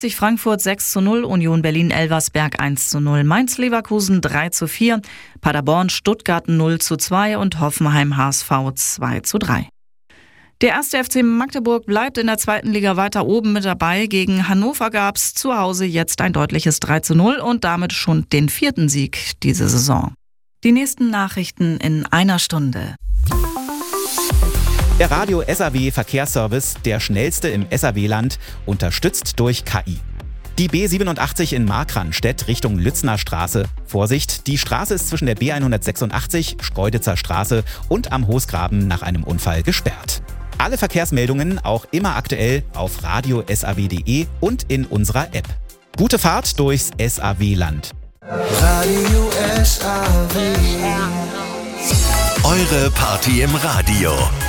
Frankfurt 6:0, Union Berlin-Elversberg 1:0, Mainz-Leverkusen 3:4, Paderborn-Stuttgart 0:2 und Hoffenheim-HSV 2:3. Der 1. FC Magdeburg bleibt in der 2. Liga weiter oben mit dabei. Gegen Hannover gab es zu Hause jetzt ein deutliches 3:0 und damit schon den 4. Sieg diese Saison. Die nächsten Nachrichten in einer Stunde. Der Radio SAW Verkehrsservice, der schnellste im SAW-Land, unterstützt durch KI. Die B87 in Markranstädt Richtung Lützner Straße. Vorsicht, die Straße ist zwischen der B186, Schkeuditzer Straße und am Hoßgraben nach einem Unfall gesperrt. Alle Verkehrsmeldungen auch immer aktuell auf radiosaw.de und in unserer App. Gute Fahrt durchs SAW-Land. Radio SAW. Eure Party im Radio.